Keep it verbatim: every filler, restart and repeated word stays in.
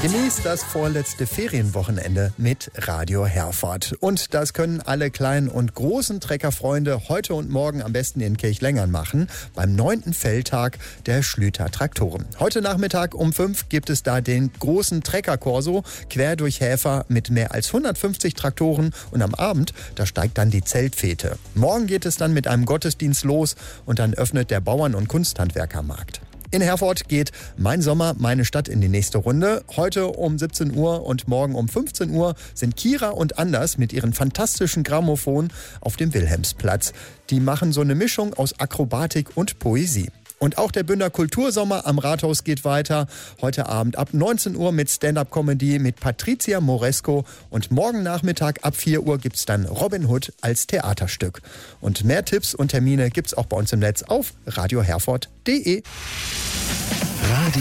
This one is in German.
Genießt das vorletzte Ferienwochenende mit Radio Herford. Und das können alle kleinen und großen Treckerfreunde heute und morgen am besten in Kirchlengern machen, beim neunten Feldtag der Schlüter Traktoren. Heute Nachmittag um fünf gibt es da den großen Treckerkorso quer durch Häfer mit mehr als hundertfünfzig Traktoren und am Abend, da steigt dann die Zeltfete. Morgen geht es dann mit einem Gottesdienst los und dann öffnet der Bauern- und Kunsthandwerkermarkt. In Herford geht Mein Sommer, meine Stadt in die nächste Runde. Heute um siebzehn Uhr und morgen um fünfzehn Uhr sind Kira und Anders mit ihren fantastischen Grammophon auf dem Wilhelmsplatz. Die machen so eine Mischung aus Akrobatik und Poesie. Und auch der Bünder Kultursommer am Rathaus geht weiter. Heute Abend ab neunzehn Uhr mit Stand-Up-Comedy mit Patricia Moresco. Und morgen Nachmittag ab vier Uhr gibt's dann Robin Hood als Theaterstück. Und mehr Tipps und Termine gibt's auch bei uns im Netz auf radio herford punkt de. Radio